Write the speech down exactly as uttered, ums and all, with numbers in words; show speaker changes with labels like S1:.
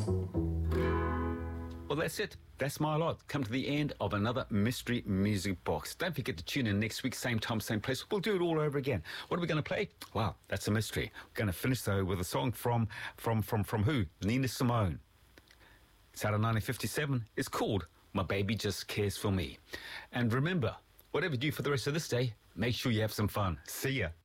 S1: Well, that's it. That's my lot. Come to the end of another Mystery Music Box. Don't forget to tune in next week, same time, same place. We'll do it all over again. What are we going to play? Wow, that's a mystery. We're going to finish, though, with a song from, from, from, from who? Nina Simone. It's out of nineteen fifty-seven. It's called My Baby Just Cares For Me. And remember, whatever you do for the rest of this day, make sure you have some fun. See ya.